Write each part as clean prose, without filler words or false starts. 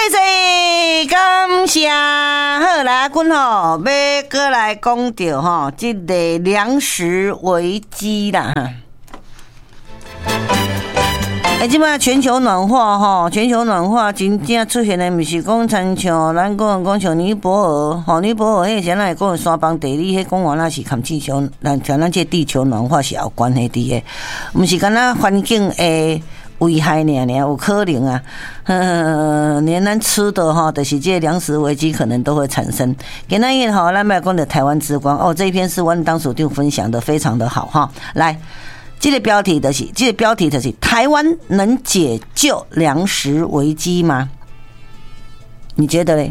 谢感谢，好来，阮吼要过来讲到吼，这个粮食危机啦。即摆全球暖化吼，全球暖化真正出现的，毋是讲亲像咱讲像尼泊尔吼，尼泊尔迄现在讲山崩地理，迄讲话那是含气球，咱这地球暖化是有关系伫诶，毋是干那环境诶危害尔，有可能啊，连咱吃的哈，就是这粮食危机可能都会产生。今仔日哈，咱来讲的台湾之光哦，这一篇是阮当属长分享的，非常的好哈。来，这个标题就是台湾能解救粮食危机吗？你觉得嘞？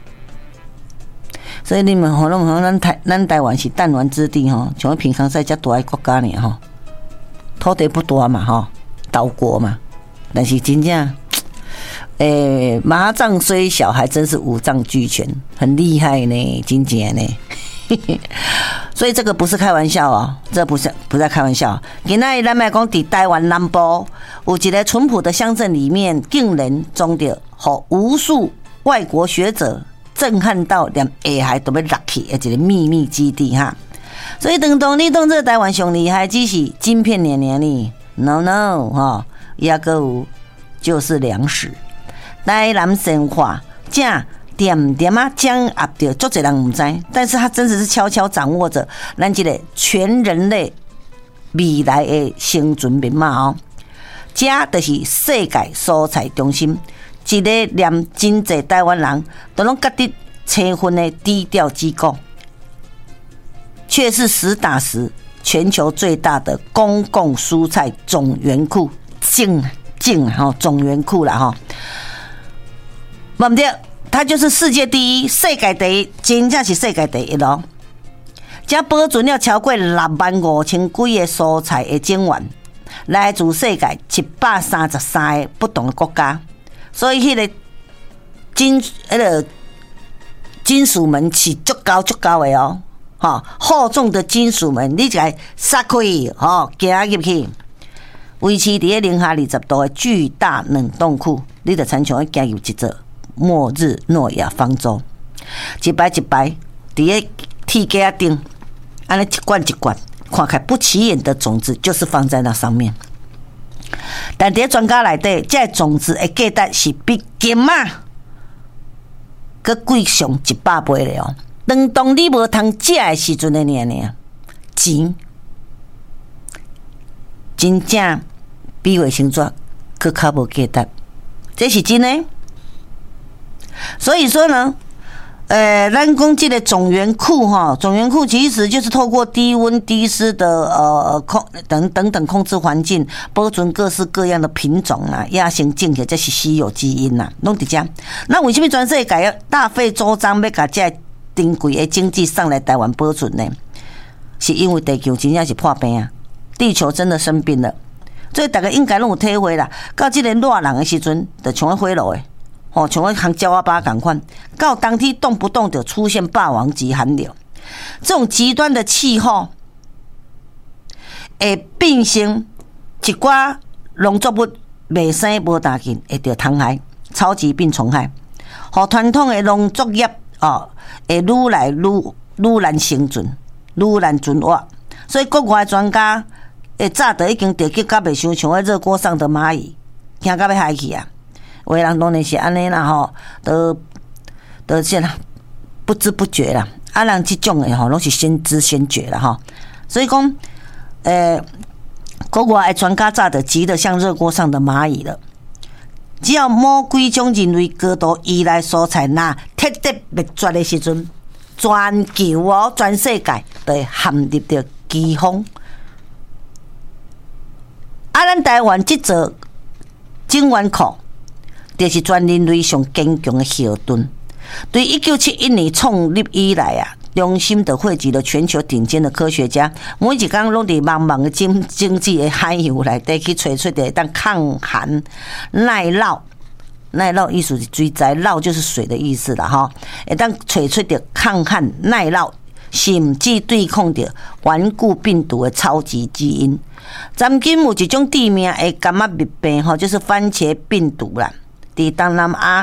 所以你们可能咱台湾是弹丸之地哈，像平常在遮大个国家呢哈，土地不多嘛哈。岛国嘛，但是真正，麻将虽小，还真是五脏俱全，很厉害呢，真正呢。所以这个不是开玩笑哦，这不在开玩笑。今仔日咱来讲，伫台湾南部有一个淳朴的乡镇里面，竟然装着和无数外国学者震撼到连下海都要落去的一个秘密基地哈。所以等你当这台湾上厉害，只是晶片年呢。No 哈，也个有就是粮食。台南神话正点点啊掌握着，足侪人唔知，但是他真的是悄悄掌握着咱这个全人类未来的生存密码哦。这就是世界蔬菜中心，一个连真侪台湾人都拢觉得青分的低调机构，却是实打实。全球最大的公共蔬菜总源库，总源库啦哈，对不对？它就是世界第一，世界第一，真正是世界第一咯。这保存了超过65000几个蔬菜的种源，来自世界133个不同的国家，所以迄个金属门是足高的哦。厚重的金属门，你就来撒开，行入去，维持伫零下20度的巨大冷冻库，你就亲像要行入一座末日诺亚方舟，一排伫个铁架顶，安尼一罐一罐，看起来不起眼的种子就是放在那上面。但伫专家内底，这种子的价值是比金啊，佮贵上100倍了哦。当你无通食的时阵的钱真正比卫生纸佫较无价值，这是真的。所以说呢，咱讲这个总源库哈，总源库其实就是透过低温低湿的等控制环境，保存各式各样的品种啊，亚型种的这是稀有基因呐，拢伫遮。那为什么全世界要大费周章要甲这珍贵的经济上来台湾保存呢？是因为地球真正是破病啊，地球真的生病了，所以大家应该拢有体会啦。到这个热人的时阵，就像火炉的，像像鸟仔巴同款，到当天动不动就出现霸王级寒流，这种极端的气候，会变成一寡农作物袂生无大紧，会着虫害、超级病虫害，互传统的农作业会愈来愈难生存，愈难存活。所以国外专家早就已经着急到袂伤像热锅上的蚂蚁，惊到要害去啊！有的人当然是安尼啦吼，都是啦，不知不觉啦。啊，人这种的吼，拢是先知先觉啦吼。所以讲，国外的专家早就急得像热锅上的蚂蚁了。只要某几种人类高度依赖蔬菜，那彻底灭绝的时阵，全球全世界都会陷入着饥荒。咱台湾这座种源库，就是全人类上坚强的后盾。对1971年创立以来啊，中心的汇集了全球顶尖的科学家，每一天拢伫茫茫的经济的海洋内底去找出的当抗寒、耐涝意思是水灾，涝就是水的意思啦哈。会当找出的抗旱、耐涝，甚至对抗着顽固病毒的超级基因。曾经有一种致命的感冒疾病吼，就是番茄病毒啦，伫东南亚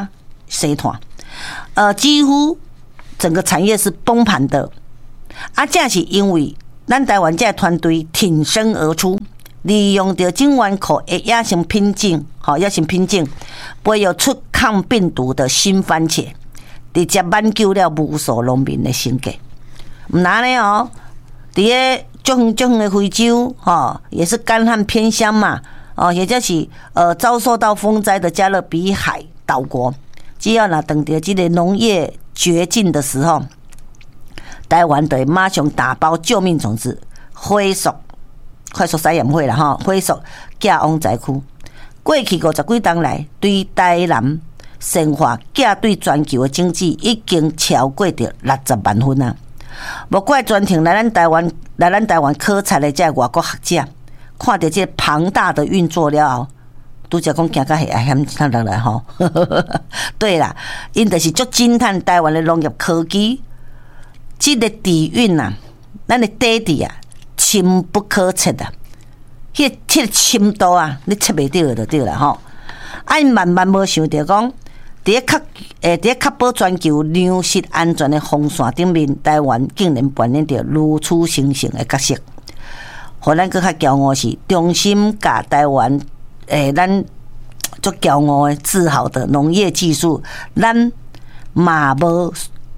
生团，几乎整个产业是崩盘的。正是因为咱台湾这团队挺身而出，利用着金源库的野生品种，培育出抗病毒的新番茄，直接挽救了无数农民的生计。唔难呢哦，伫个足远的非洲，也是干旱偏乡嘛，也就是遭受到风灾的加勒比海岛国，只要等到这个农业绝境的时候，台湾就会马上打包救命种子，快速采验会啦，快速寄往灾区。过去50几年来，对台南生活寄对全球的经济已经超过着60万分啊！无怪专程来咱台湾考察的这外国学者，看到这庞大的运作了后，拄则讲行到遐险落来吼。对啦，因就是足惊叹台湾的农业科技。这个底蕴啊，咱的底底啊，深不可测啊！迄个深度啊，你测袂到就对了吼。因万万无想到讲，伫确保全球粮食安全的风线顶面，台湾竟然扮演着如此神圣的角色。互咱更较骄傲是，中心甲台湾咱足骄傲的、自豪的农业技术，咱嘛无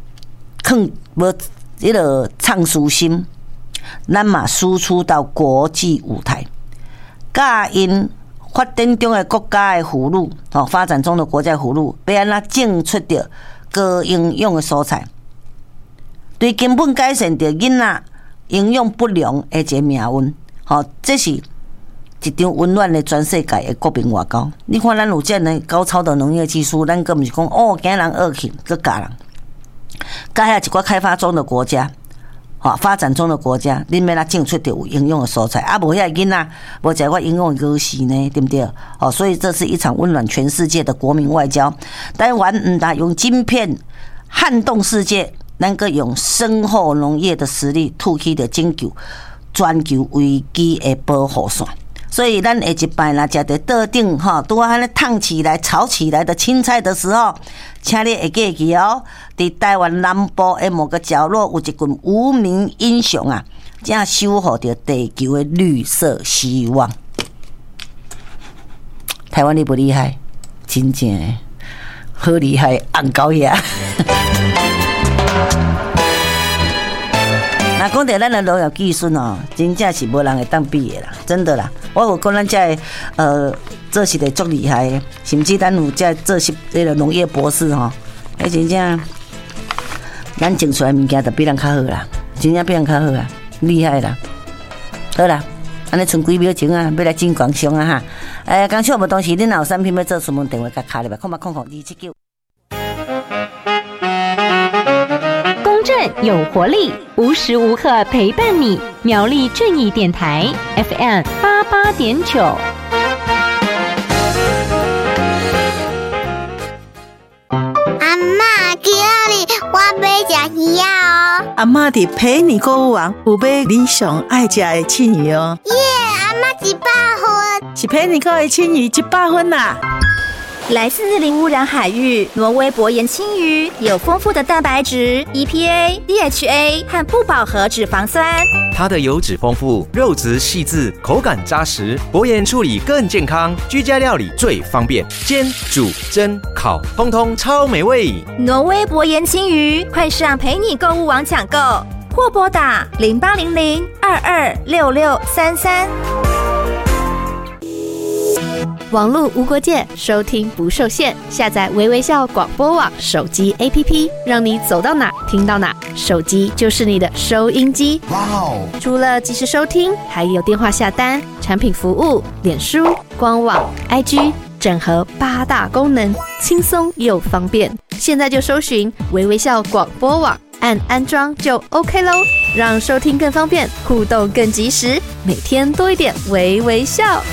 迄个创私心，咱嘛输出到国际舞台，甲因发展中的国家的俘虏，发展中的国家俘虏，要安怎种出着高营养的蔬菜，对根本改善着囡仔营养不良的一个命运。这是一场温暖的全世界的国民外交。你看咱有这样的高超的农业技术，咱更不是讲惊人恶去，去教人。教遐一寡开发中的国家，发展中的国家，恁要哪种出着有营养的蔬菜，无遐囡仔无食过营养的果实呢，对不对？所以这是一场温暖全世界的国民外交。台湾唔但用晶片撼动世界，咱个用深厚农业的实力，突起的拯救全球危机的保护伞。所以咱下一摆啦，食着桌顶拄啊安尼烫起来、炒起来的青菜的时候，请你会记起哦，伫台湾南部的某个角落有一群无名英雄啊，正守护着地球的绿色希望。台湾你不厉害，真正好厉害，红高呀！那讲到咱的农业技术哦，真正是无人会当比的啦，真的啦。我有讲咱这做是个足厉害的，甚至咱有这做是那个农业博士吼，真正咱种出来物件就比人较好啦，真正比人较好啦，厉害啦。好啦，安尼剩几秒钟啊，要来进广告啊哈。刚才无当时，恁若有产品要做询问电话，甲卡入来，0800-279。 公正有活力，无时无刻陪伴你。苗栗正义电台 FM88.9。 阿嬷，今日我要吃鱼哦。 阿嬷伫陪你购物网有买你上爱吃的青鱼哦。 耶，阿嬷100分， 是陪你购的青鱼100分啦。 来自零污染海域，挪威薄盐青鱼有丰富的蛋白质、EPA、DHA 和不饱和脂肪酸。 它的油脂丰富，肉质细致，口感扎实，薄盐处理更健康，居家料理最方便，煎、煮、蒸、烤，通通超美味。 挪威薄盐青鱼，快上陪你购物网抢购，或拨打0800-226633。 网络无国界，收听不受限。下载微微笑广播网手机 APP， 让你走到哪听到哪，手机就是你的收音机。哇哦！除了即时收听，还有电话下单、产品服务、脸书、官网、IG， 整合8大功能，轻松又方便。现在就搜寻微微笑广播网，按安装就 OK 咯，让收听更方便，互动更及时，每天多一点微微笑。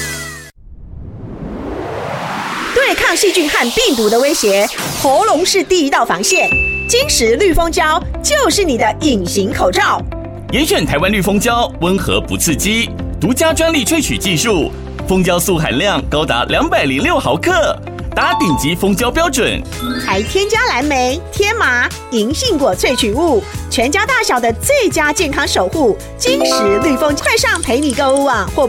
对抗细菌和病毒的威胁，喉咙是第一道防线。金石绿蜂胶就是你的隐形口罩。 严选台湾绿蜂胶，温和不刺激，独家专利萃取技术，蜂胶素含量高达206毫克， 达顶级蜂胶标准， 还添加蓝莓、天麻、银杏果萃取物，全家大小的最佳健康守护。金石绿蜂，快上陪你购物网或